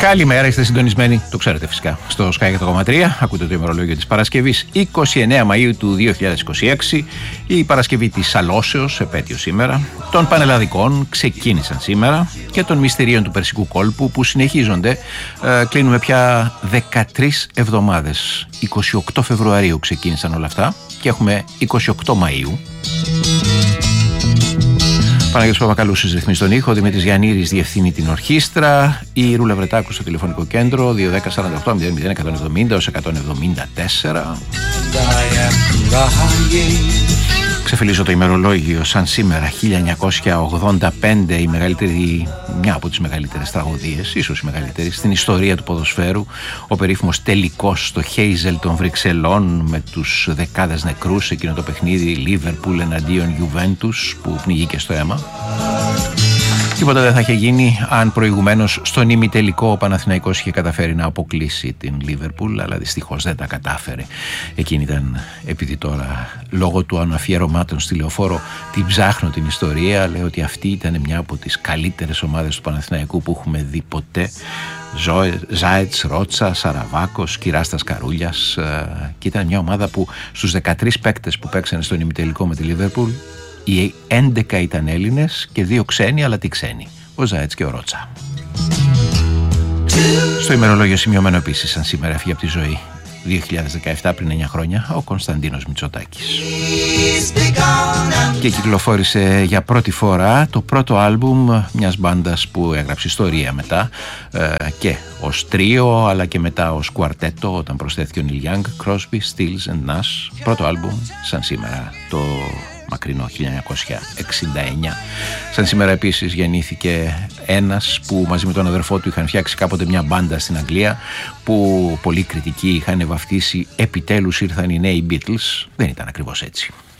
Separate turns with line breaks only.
Καλημέρα, είστε συντονισμένοι, το ξέρετε φυσικά, στο Sky 100,3. Ακούτε το ημερολόγιο της Παρασκευής 29 Μαΐου του 2026. Η Παρασκευή της Αλώσεως, επέτειο σήμερα, των Πανελλαδικών ξεκίνησαν σήμερα και των μυστηρίων του Περσικού κόλπου που συνεχίζονται. Κλείνουμε πια 13 εβδομάδες. 28 Φεβρουαρίου ξεκίνησαν όλα αυτά και έχουμε 28 Μαΐου. Παναγιώτης Παπακαλούσης ρυθμίζει τον ήχο, Δημήτρης Γιαννήρης διευθύνει την ορχήστρα, η Ρούλα Βρετάκου στο τηλεφωνικό κέντρο 210-48-00-170 έως 174. Ξεφυλίζω το ημερολόγιο σαν σήμερα 1985, η μεγαλύτερη, μια από τις μεγαλύτερες τραγωδίες, ίσως η μεγαλύτερη στην ιστορία του ποδοσφαίρου, ο περίφημος τελικός στο Χέιζελ των Βρυξελών με τους δεκάδες νεκρούς σε εκείνο το παιχνίδι, Λίβερπουλ εναντίον Γιουβέντους, που πνιγήκε στο αίμα. Τίποτα δεν θα είχε γίνει αν προηγουμένως στον ημιτελικό ο Παναθηναϊκός είχε καταφέρει να αποκλείσει την Λίβερπουλ, αλλά δυστυχώς δεν τα κατάφερε. Εκείνη ήταν, επειδή τώρα λόγω του αναφιερωμάτων στη Λεωφόρο την ψάχνω την ιστορία, λέω ότι αυτή ήταν μια από τις καλύτερες ομάδες του Παναθηναϊκού που έχουμε δει ποτέ. Ζάετς, Ρότσα, Σαραβάκος, Κυράστας Καρούλιας, και ήταν μια ομάδα που στους 13 παίκτες που παίξανε στον ημιτελικό με τη Λίβερπουλ, οι 11 ήταν Έλληνες και 2 ξένοι, αλλά τι ξένοι, ο Ζάετς και ο Ρότσα. Στο ημερολόγιο σημειωμένο επίσης σαν σήμερα έφυγε από τη ζωή 2017, πριν 9 χρόνια, ο Κωνσταντίνος Μητσοτάκης. Και κυκλοφόρησε για πρώτη φορά το πρώτο άλμπουμ μιας μπάντας που έγραψε ιστορία μετά, και ως τρίο αλλά και μετά ως κουαρτέτο όταν προσθέθηκε ο Νίλ Γιάνγκ, Crosby, Stills and Nash. Πρώτο άλμπουμ σαν σήμερα, το μακρινό 1969. Σαν σήμερα επίσης γεννήθηκε ένας που μαζί με τον αδερφό του είχαν φτιάξει κάποτε μια μπάντα στην Αγγλία που πολλοί κριτικοί είχαν βαφτίσει «Επιτέλους ήρθαν οι νέοι Beatles». Δεν ήταν ακριβώς έτσι.